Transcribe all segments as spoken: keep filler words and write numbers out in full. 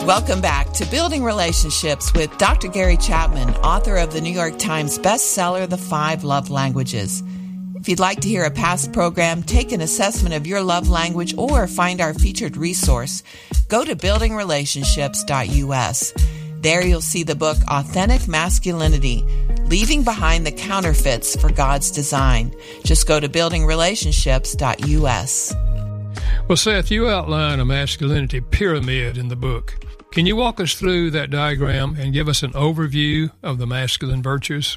Welcome back to Building Relationships with Doctor Gary Chapman, author of the New York Times bestseller, The Five Love Languages. If you'd like to hear a past program, take an assessment of your love language, or find our featured resource, go to building relationships dot u s. There you'll see the book Authentic Masculinity, Leaving Behind the Counterfeits for God's Design. Just go to building relationships dot u s. Well, Seth, you outline a masculinity pyramid in the book. Can you walk us through that diagram and give us an overview of the masculine virtues?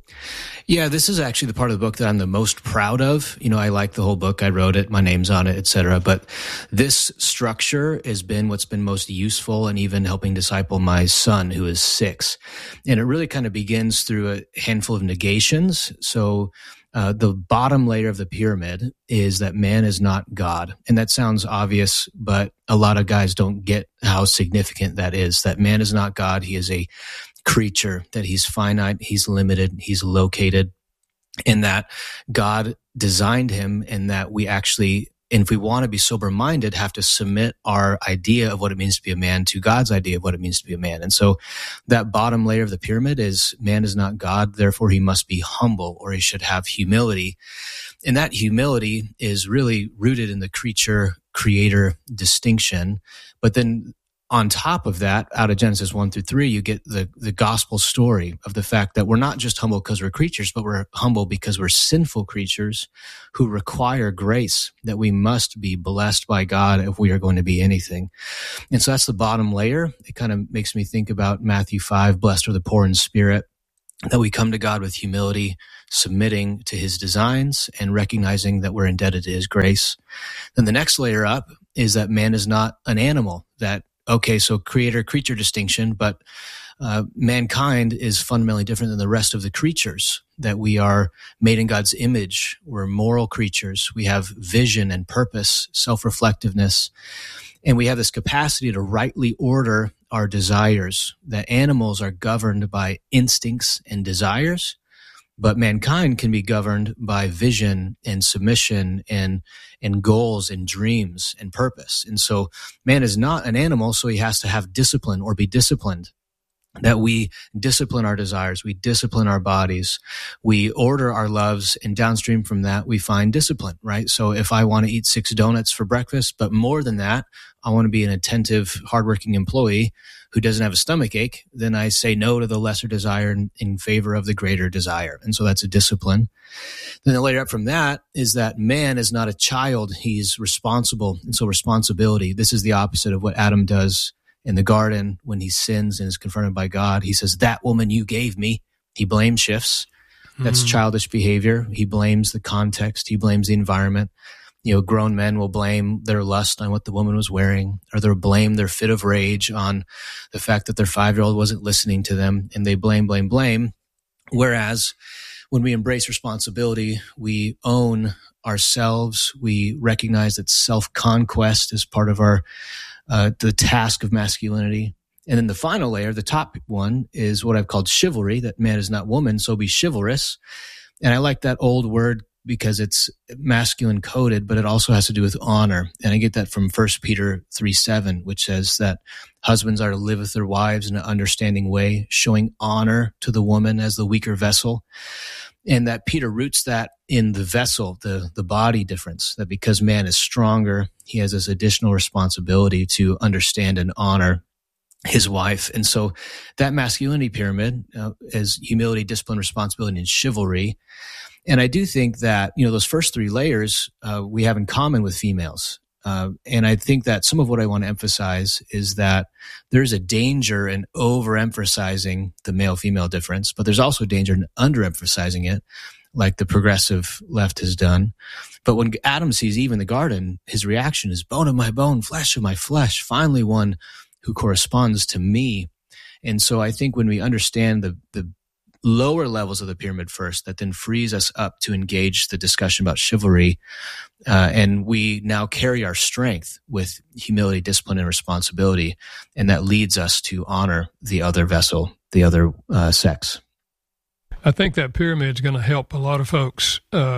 Yeah, this is actually the part of the book that I'm the most proud of. You know, I like the whole book. I wrote it, my name's on it, et cetera. But this structure has been what's been most useful and even helping disciple my son, who is six. And it really kind of begins through a handful of negations. So uh, the bottom layer of the pyramid is that man is not God. And that sounds obvious, but a lot of guys don't get how significant that is, that man is not God. He is a creature, that he's finite, he's limited, he's located, in that God designed him, and that we actually, and if we want to be sober-minded, have to submit our idea of what it means to be a man to God's idea of what it means to be a man. And so that bottom layer of the pyramid is man is not God, therefore he must be humble, or he should have humility. And that humility is really rooted in the creature-creator distinction. But then on top of that, out of Genesis one through three, you get the, the gospel story of the fact that we're not just humble because we're creatures, but we're humble because we're sinful creatures who require grace, that we must be blessed by God if we are going to be anything. And so that's the bottom layer. It kind of makes me think about Matthew five, blessed are the poor in spirit, that we come to God with humility, submitting to his designs and recognizing that we're indebted to his grace. Then the next layer up is that man is not an animal, that okay, so creator-creature distinction, but uh, mankind is fundamentally different than the rest of the creatures, that we are made in God's image. We're moral creatures. We have vision and purpose, self-reflectiveness, and we have this capacity to rightly order our desires, that animals are governed by instincts and desires, but mankind can be governed by vision and submission and and goals and dreams and purpose. And so man is not an animal, so he has to have discipline or be disciplined. That we discipline our desires, we discipline our bodies, we order our loves, and downstream from that, we find discipline, right? So if I want to eat six donuts for breakfast, but more than that, I want to be an attentive, hardworking employee who doesn't have a stomach ache, then I say no to the lesser desire in, in favor of the greater desire. And so that's a discipline. Then the layer up from that is that man is not a child, he's responsible. And so responsibility, this is the opposite of what Adam does in the garden when he sins and is confronted by God. He says, that woman you gave me. He blame shifts. That's mm. childish behavior. He blames the context. He blames the environment. You know, grown men will blame their lust on what the woman was wearing, or they'll blame their fit of rage on the fact that their five-year-old wasn't listening to them, and they blame, blame, blame. Whereas when we embrace responsibility, we own ourselves. We recognize that self-conquest is part of our Uh, the task of masculinity. And then the final layer, the top one, is what I've called chivalry, that man is not woman, so be chivalrous. And I like that old word because it's masculine coded, but it also has to do with honor. And I get that from First Peter three seven, which says that husbands are to live with their wives in an understanding way, showing honor to the woman as the weaker vessel. And that Peter roots that in the vessel, the, the body difference, that because man is stronger, he has this additional responsibility to understand and honor his wife. And so that masculinity pyramid uh, is humility, discipline, responsibility, and chivalry. And I do think that, you know, those first three layers uh, we have in common with females. Uh, and I think that some of what I want to emphasize is that there's a danger in overemphasizing the male-female difference, but there's also a danger in underemphasizing it, like the progressive left has done. But when Adam sees Eve in the garden, his reaction is bone of my bone, flesh of my flesh, finally one who corresponds to me. And so I think when we understand the the lower levels of the pyramid first, that then frees us up to engage the discussion about chivalry. Uh, and we now carry our strength with humility, discipline, and responsibility. And that leads us to honor the other vessel, the other uh, sex. I think that pyramid is going to help a lot of folks uh,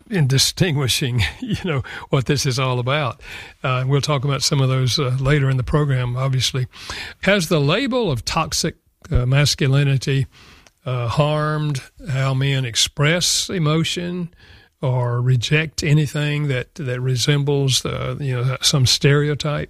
in distinguishing, you know, what this is all about. Uh, we'll talk about some of those uh, later in the program, obviously. Has the label of toxic uh, masculinity uh, harmed how men express emotion or reject anything that, that resembles, uh, you know, some stereotype?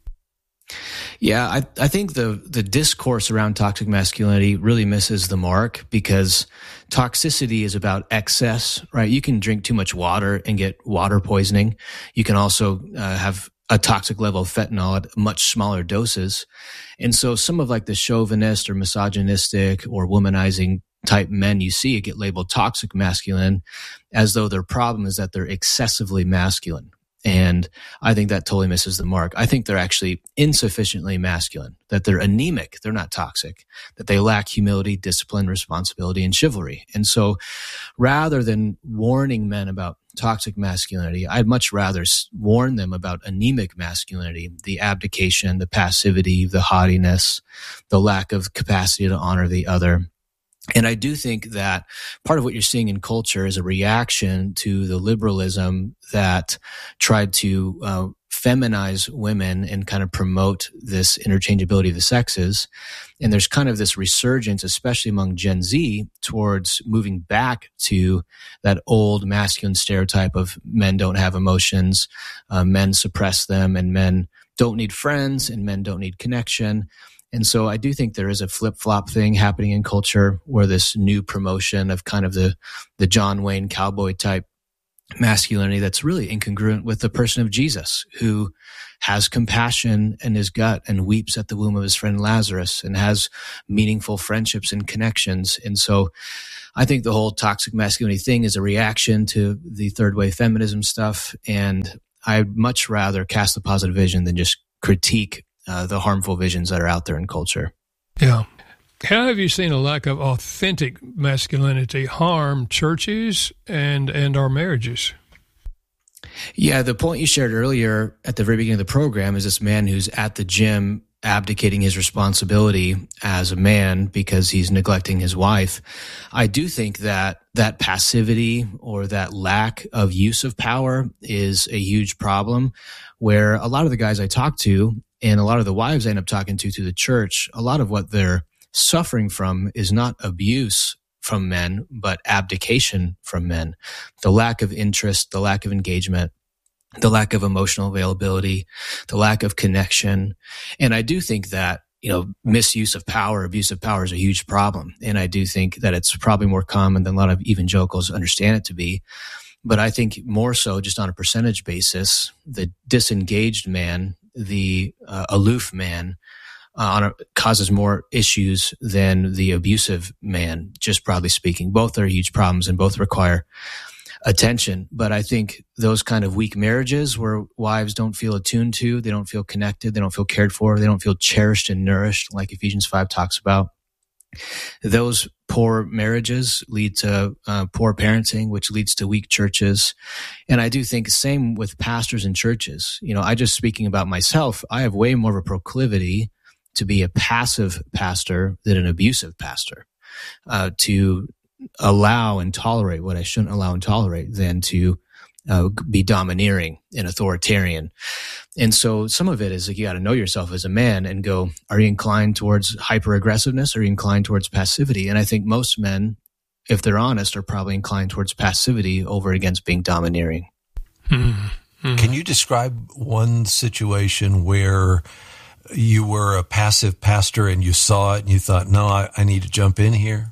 Yeah, I, I think the, the discourse around toxic masculinity really misses the mark, because toxicity is about excess, right? You can drink too much water and get water poisoning. You can also uh, have a toxic level of fentanyl at much smaller doses. And so some of like the chauvinist or misogynistic or womanizing type men you see get labeled toxic masculine, as though their problem is that they're excessively masculine. And I think that totally misses the mark. I think they're actually insufficiently masculine, that they're anemic, they're not toxic, that they lack humility, discipline, responsibility, and chivalry. And so rather than warning men about toxic masculinity, I'd much rather warn them about anemic masculinity, the abdication, the passivity, the haughtiness, the lack of capacity to honor the other. And I do think that part of what you're seeing in culture is a reaction to the liberalism that tried to uh, feminize women and kind of promote this interchangeability of the sexes. And there's kind of this resurgence, especially among Gen Z, towards moving back to that old masculine stereotype of men don't have emotions, uh, men suppress them, and men don't need friends, and men don't need connection. And so I do think there is a flip-flop thing happening in culture, where this new promotion of kind of the, the John Wayne cowboy type masculinity that's really incongruent with the person of Jesus, who has compassion in his gut and weeps at the womb of his friend Lazarus and has meaningful friendships and connections. And so I think the whole toxic masculinity thing is a reaction to the third wave feminism stuff. And I'd much rather cast a positive vision than just critique Uh, the harmful visions that are out there in culture. Yeah. How have you seen a lack of authentic masculinity harm churches and, and our marriages? Yeah, the point you shared earlier at the very beginning of the program is this man who's at the gym abdicating his responsibility as a man because he's neglecting his wife. I do think that that passivity or that lack of use of power is a huge problem, where a lot of the guys I talk to and a lot of the wives I end up talking to through the church, a lot of what they're suffering from is not abuse from men, but abdication from men. The lack of interest, the lack of engagement, the lack of emotional availability, the lack of connection. And I do think that, you know, misuse of power, abuse of power is a huge problem. And I do think that it's probably more common than a lot of evangelicals understand it to be. But I think more so just on a percentage basis, the disengaged man, the uh, aloof man uh, on a, causes more issues than the abusive man, just broadly speaking. Both are huge problems and both require attention. But I think those kind of weak marriages where wives don't feel attuned to, they don't feel connected, they don't feel cared for, they don't feel cherished and nourished, like Ephesians five talks about, those poor marriages lead to uh, poor parenting, which leads to weak churches. And I do think same with pastors and churches. You know, I just speaking about myself, I have way more of a proclivity to be a passive pastor than an abusive pastor, uh, to allow and tolerate what I shouldn't allow and tolerate than to uh, be domineering and authoritarian. And so some of it is like you got to know yourself as a man and go, are you inclined towards hyper aggressiveness or are you inclined towards passivity? And I think most men, if they're honest, are probably inclined towards passivity over against being domineering. Mm-hmm. Can you describe one situation where you were a passive pastor and you saw it and you thought, no, I, I need to jump in here?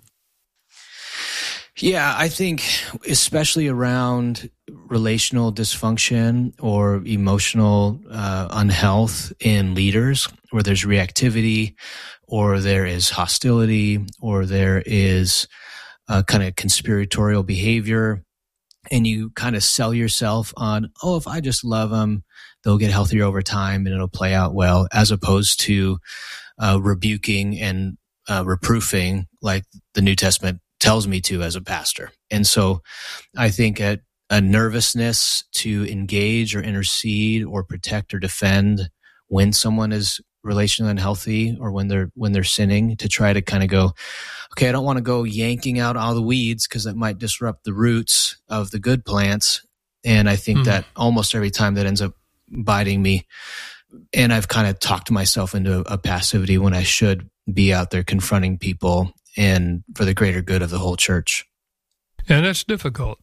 Yeah, I think especially around relational dysfunction or emotional uh, unhealth in leaders, where there's reactivity or there is hostility or there is uh, kind of conspiratorial behavior, and you kind of sell yourself on, oh, if I just love them, they'll get healthier over time and it'll play out well, as opposed to uh, rebuking and uh, reproofing like the New Testament tells me to as a pastor. And so I think a, a nervousness to engage or intercede or protect or defend when someone is relationally unhealthy or when they're when they're sinning, to try to kind of go, okay, I don't want to go yanking out all the weeds because that might disrupt the roots of the good plants. And I think mm. that almost every time that ends up biting me. And I've kind of talked myself into a passivity when I should be out there confronting people and for the greater good of the whole church. And that's difficult.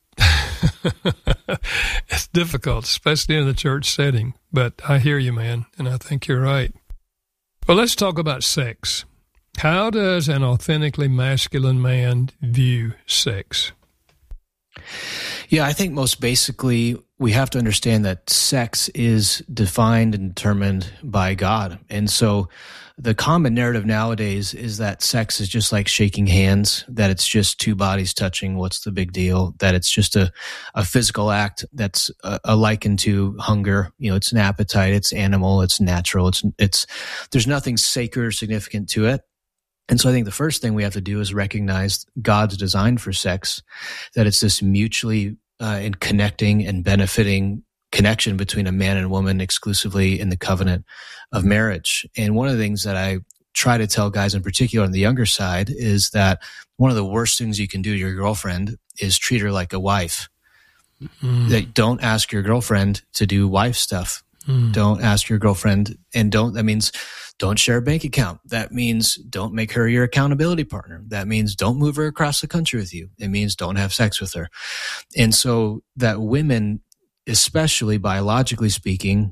It's difficult, especially in the church setting. But I hear you, man, and I think you're right. Well, let's talk about sex. How does an authentically masculine man view sex? Yeah, I think most basically we have to understand that sex is defined and determined by God. And so the common narrative nowadays is that sex is just like shaking hands, that it's just two bodies touching. What's the big deal? That it's just a, a physical act that's a, a likened to hunger. You know, it's an appetite, it's animal, it's natural. It's, it's, there's nothing sacred or significant to it. And so I think the first thing we have to do is recognize God's design for sex, that it's this mutually uh, in connecting and benefiting connection between a man and woman exclusively in the covenant of marriage. And one of the things that I try to tell guys in particular on the younger side is that one of the worst things you can do to your girlfriend is treat her like a wife. Mm. That don't ask your girlfriend to do wife stuff. Mm. Don't ask your girlfriend, and don't, that means don't share a bank account. That means don't make her your accountability partner. That means don't move her across the country with you. It means don't have sex with her. And so that women, especially biologically speaking,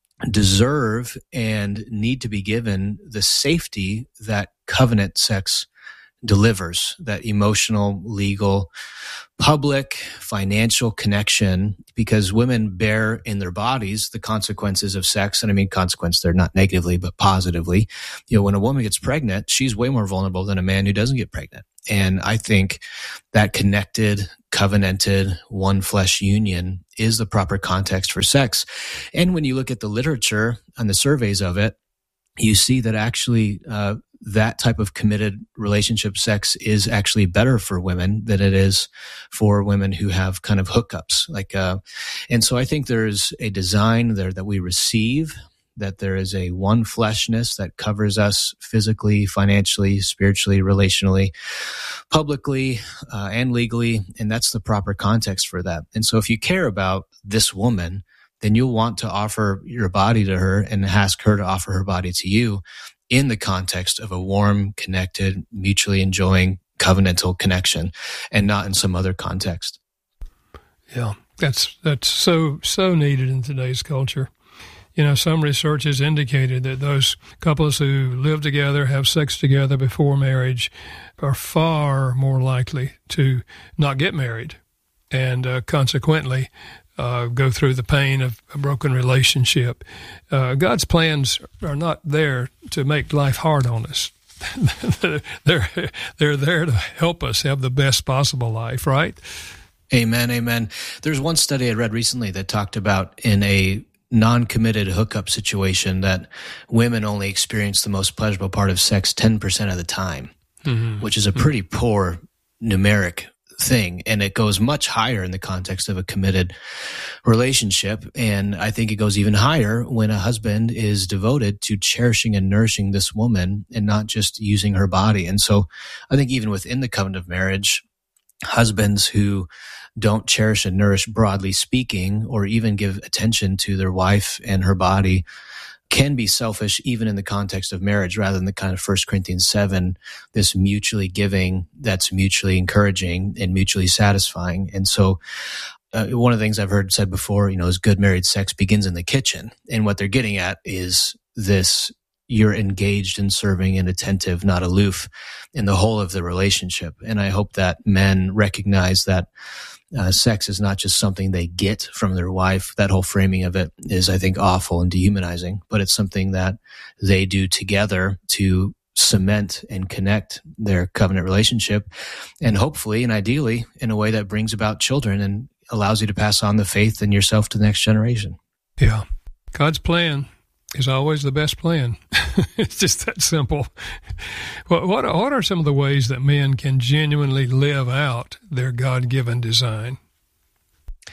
deserve and need to be given the safety that covenant sex delivers, that emotional, legal, public, financial connection, because women bear in their bodies the consequences of sex. And I mean consequence there, not negatively, but positively. You know, when a woman gets pregnant, she's way more vulnerable than a man who doesn't get pregnant. And I think that connected, covenanted, one flesh union is the proper context for sex. And when you look at the literature and the surveys of it, you see that actually uh, that type of committed relationship sex is actually better for women than it is for women who have kind of hookups. Like, uh, and so I think there's a design there that we receive, that there is a one fleshness that covers us physically, financially, spiritually, relationally, publicly, uh, and legally, and that's the proper context for that. And so if you care about this woman, then you'll want to offer your body to her and ask her to offer her body to you in the context of a warm, connected, mutually enjoying covenantal connection, and not in some other context. Yeah, that's that's so so needed in today's culture. You know, some research has indicated that those couples who live together, have sex together before marriage, are far more likely to not get married, and uh, consequently uh, go through the pain of a broken relationship. Uh, God's plans are not there to make life hard on us. they're they're there to help us have the best possible life, right? Amen, amen. There's one study I read recently that talked about in a non-committed hookup situation that women only experience the most pleasurable part of sex ten percent of the time, mm-hmm. which is a pretty mm-hmm. poor numeric thing. And it goes much higher in the context of a committed relationship. And I think it goes even higher when a husband is devoted to cherishing and nourishing this woman and not just using her body. And so I think even within the covenant of marriage, husbands who don't cherish and nourish, broadly speaking, or even give attention to their wife and her body can be selfish even in the context of marriage, rather than the kind of First Corinthians seven, this mutually giving that's mutually encouraging and mutually satisfying. And so uh, one of the things I've heard said before, you know, is good married sex begins in the kitchen. And what they're getting at is this: you're engaged and serving and attentive, not aloof, in the whole of the relationship. And I hope that men recognize that uh, sex is not just something they get from their wife. That whole framing of it is, I think, awful and dehumanizing, but it's something that they do together to cement and connect their covenant relationship, and hopefully and ideally in a way that brings about children and allows you to pass on the faith and yourself to the next generation. Yeah. God's plan is always the best plan. It's just that simple. What, what, what are some of the ways that men can genuinely live out their God-given design?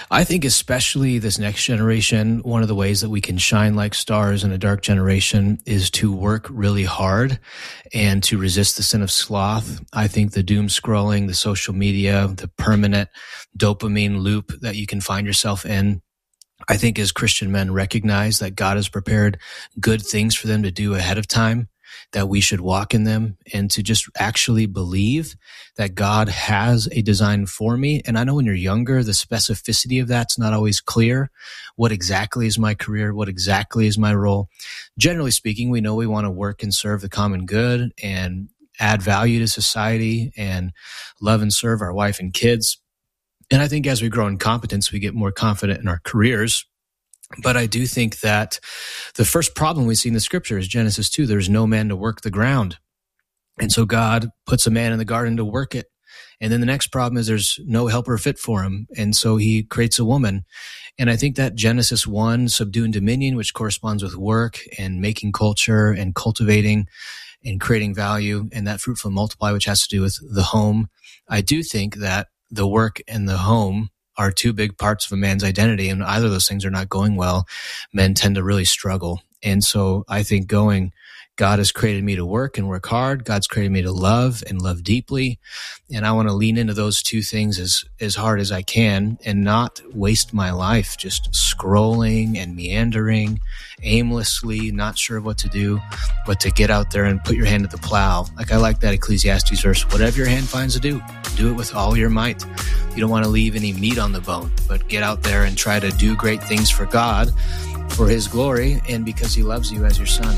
I think especially this next generation, one of the ways that we can shine like stars in a dark generation is to work really hard and to resist the sin of sloth. I think the doom scrolling, the social media, the permanent dopamine loop that you can find yourself in, I think as Christian men recognize that God has prepared good things for them to do ahead of time, that we should walk in them, and to just actually believe that God has a design for me. And I know when you're younger, the specificity of that's not always clear. What exactly is my career? What exactly is my role? Generally speaking, we know we want to work and serve the common good and add value to society and love and serve our wife and kids. And I think as we grow in competence, we get more confident in our careers. But I do think that the first problem we see in the scripture is Genesis two. There's no man to work the ground. And so God puts a man in the garden to work it. And then the next problem is there's no helper fit for him. And so he creates a woman. And I think that Genesis one, subdue and dominion, which corresponds with work and making culture and cultivating and creating value, and that fruitful multiply, which has to do with the home. I do think that the work and the home are two big parts of a man's identity, and either of those things are not going well, men tend to really struggle. And so I think going, God has created me to work and work hard. God's created me to love and love deeply. And I want to lean into those two things as, as hard as I can and not waste my life just scrolling and meandering aimlessly, not sure of what to do, but to get out there and put your hand at the plow. Like I like that Ecclesiastes verse, whatever your hand finds to do, do it with all your might. You don't want to leave any meat on the bone, but get out there and try to do great things for God, for his glory, and because he loves you as your son.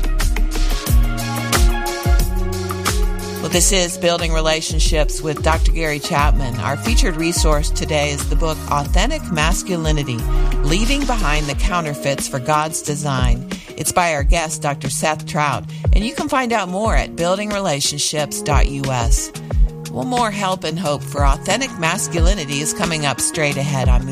Well, this is Building Relationships with Doctor Gary Chapman. Our featured resource today is the book Authentic Masculinity, Leaving Behind the Counterfeits for God's Design. It's by our guest, Doctor Seth Trout, and you can find out more at building relationships dot u s. Well, more help and hope for authentic masculinity is coming up straight ahead on